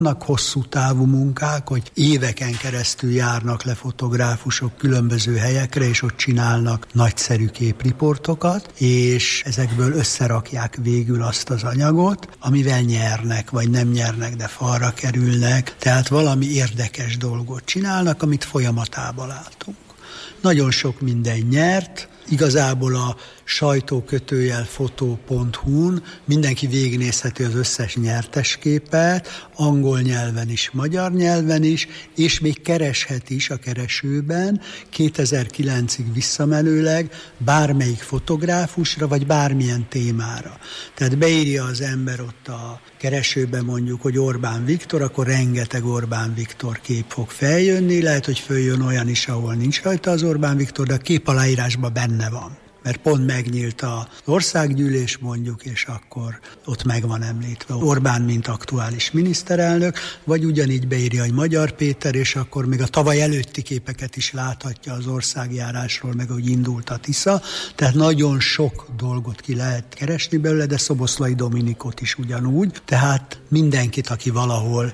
Vannak hosszú távú munkák, hogy éveken keresztül járnak le fotográfusok különböző helyekre, és ott csinálnak nagyszerű képriportokat, és ezekből összerakják végül azt az anyagot, amivel nyernek, vagy nem nyernek, de falra kerülnek. Tehát valami érdekes dolgot csinálnak, amit folyamatában látunk. Nagyon sok minden nyert, igazából a sajtó-fotó.hu-n mindenki végignézheti az összes nyertes képet, angol nyelven is, magyar nyelven is, és még kereshet is a keresőben 2009-ig visszamenőleg bármelyik fotográfusra, vagy bármilyen témára. Tehát beírja az ember ott a keresőben mondjuk, hogy Orbán Viktor, akkor rengeteg Orbán Viktor kép fog feljönni, lehet, hogy följön olyan is, ahol nincs rajta az Orbán Viktor, de a kép aláírásban benne van. Mert pont megnyílt az országgyűlés mondjuk, és akkor ott meg van említve Orbán, mint aktuális miniszterelnök, vagy ugyanígy beírja, hogy Magyar Péter, és akkor még a tavaly előtti képeket is láthatja az országjárásról, meg hogy indult a Tisza. Tehát nagyon sok dolgot ki lehet keresni belőle, de Szoboszlai Dominikot is ugyanúgy. Tehát mindenkit, aki valahol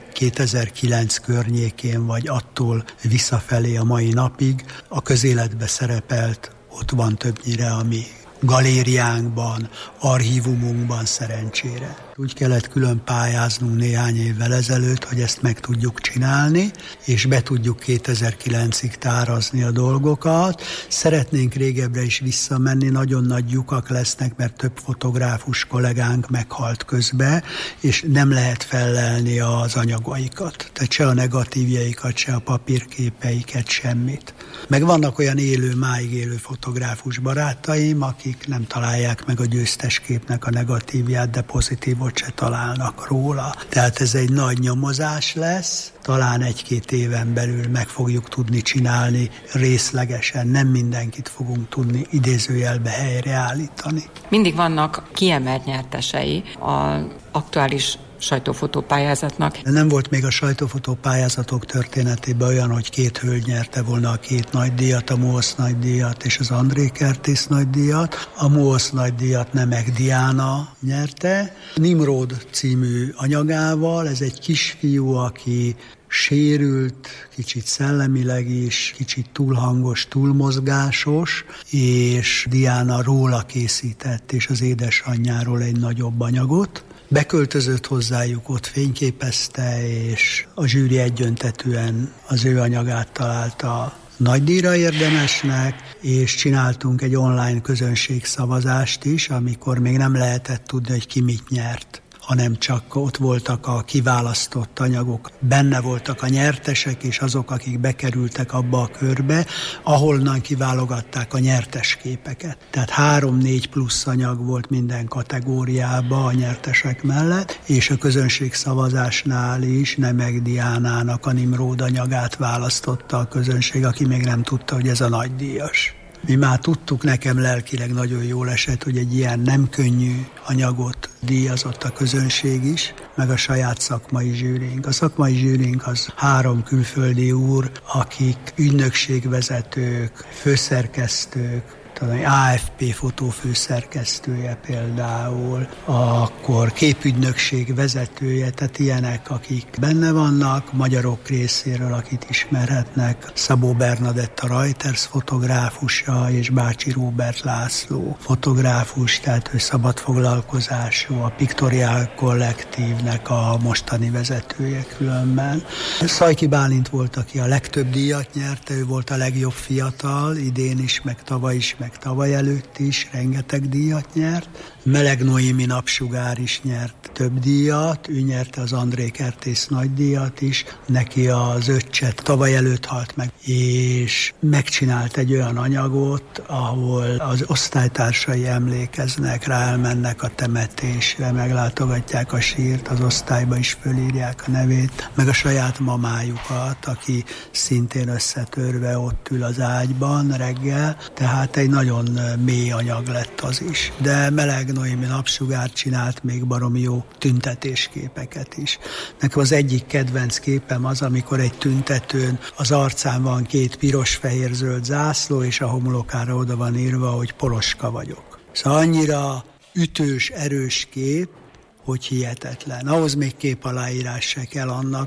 2009 környékén, vagy attól visszafelé a mai napig a közéletbe szerepelt, ott van többnyire a mi galériánkban, archívumunkban szerencsére. Úgy kellett külön pályáznunk néhány évvel ezelőtt, hogy ezt meg tudjuk csinálni, és be tudjuk 2009-ig tárazni a dolgokat. Szeretnénk régebbre is visszamenni, nagyon nagy lyukak lesznek, mert több fotográfus kollégánk meghalt közbe, és nem lehet fellelni az anyagaikat. Tehát se a negatívjaikat, se a papírképeiket, semmit. Meg vannak olyan máig élő fotográfus barátaim, akik nem találják meg a győztes képnek a negatívját, de pozitívot se találnak róla. Tehát ez egy nagy nyomozás lesz, talán 1-2 éven belül meg fogjuk tudni csinálni részlegesen, nem mindenkit fogunk tudni idézőjelbe helyreállítani. Mindig vannak kiemelt nyertesei az aktuális sajtófotó pályázatnak. Nem volt még a sajtófotó pályázatok történetében olyan, hogy 2 hölgy nyerte volna a 2 nagydíjat, a MOOS nagydíjat és az André Kertész nagydíjat. A MOOS nagydíjat Nemek Diana nyerte. Nimród című anyagával, ez egy kisfiú, aki sérült, kicsit szellemileg is, kicsit túlhangos, túlmozgásos, és Diana róla készített, és az édesanyjáról egy nagyobb anyagot. Beköltözött hozzájuk, ott fényképezte, és a zsűri egyöntetűen az ő anyagát találta nagydíjra érdemesnek, és csináltunk egy online közönségszavazást is, amikor még nem lehetett tudni, hogy ki mit nyert, hanem csak ott voltak a kiválasztott anyagok, benne voltak a nyertesek, és azok, akik bekerültek abba a körbe, ahonnan kiválogatták a nyertes képeket. Tehát 3-4 plusz anyag volt minden kategóriában a nyertesek mellett, és a közönségszavazásnál is Nemek Diánának a Nimród anyagát választotta a közönség, aki még nem tudta, hogy ez a nagydíjas. Mi már tudtuk, nekem lelkileg nagyon jól esett, hogy egy ilyen nem könnyű anyagot díjazott a közönség is, meg a saját szakmai zsűrink. A szakmai zsűrink az 3 külföldi úr, akik ügynökségvezetők, főszerkesztők, AFP fotófőszerkesztője például, akkor képügynökség vezetője, tehát ilyenek, akik benne vannak, magyarok részéről, akit ismerhetnek, Szabó Bernadetta Reuters fotográfusa, és Bácsi Róbert László fotográfus, tehát ő szabadfoglalkozású, a Pictorial Collective-nek a mostani vezetője különben. Szajki Bálint volt, aki a legtöbb díjat nyerte, ő volt a legjobb fiatal, idén is, meg tavaly is, meg tavaly előtt is rengeteg díjat nyert. Meleg Noémi Napsugár is nyert több díjat, ő nyerte az André Kertész nagydíjat is, neki az öccse tavaly előtt halt meg, és megcsinált egy olyan anyagot, ahol az osztálytársai emlékeznek rá, elmennek a temetésre, meglátogatják a sírt, az osztályba is fölírják a nevét, meg a saját mamájukat, aki szintén összetörve ott ül az ágyban reggel, tehát egy nagyon mély anyag lett az is. De Meleg Noémi Napsugár csinált még baromi jó tüntetésképeket is. Nekem az egyik kedvenc képem az, amikor egy tüntetőn az arcán van 2 piros-fehér-zöld zászló, és a homlokára oda van írva, hogy Poloska vagyok. Szóval annyira ütős, erős kép, hogy hihetetlen. Ahhoz még képaláírás se kell annak,